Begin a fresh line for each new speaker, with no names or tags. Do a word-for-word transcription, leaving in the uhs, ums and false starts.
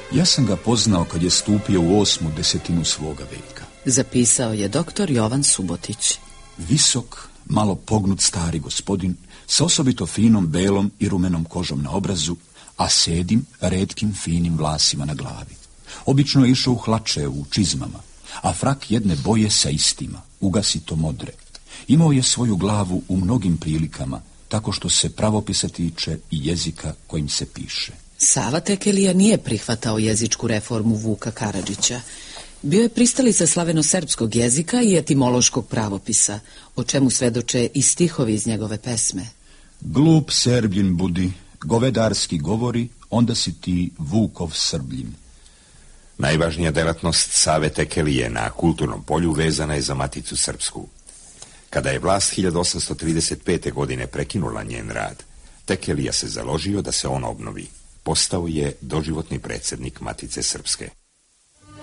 Ja sam ga poznao kad je stupio u osmu desetinu svoga veka.
Zapisao je doktor Jovan Subotić.
Visok, malo pognut stari gospodin, sa osobito finom belom i rumenom kožom na obrazu, a sedim, retkim, finim vlasima na glavi. Obično je išao u hlače, u čizmama, a frak jedne boje sa istima, ugasito modre. Imao je svoju glavu u mnogim prilikama, tako što se pravopisa tiče i jezika kojim se piše.
Sava Tekelija nije prihvatao jezičku reformu Vuka Karadžića. Bio je pristalica slaveno-srpskog jezika i etimološkog pravopisa, o čemu svedoče i stihovi iz njegove pesme.
Glup Serbljin budi, govedarski govori, onda si ti Vukov Srbljin.
Najvažnija delatnost Save Tekelije na kulturnom polju vezana je za Maticu srpsku. Kada je vlast hiljadu osamsto trideset pete. godine prekinula njen rad, Tekelija se založio da se on obnovi. Postao je doživotni predsjednik Matice srpske.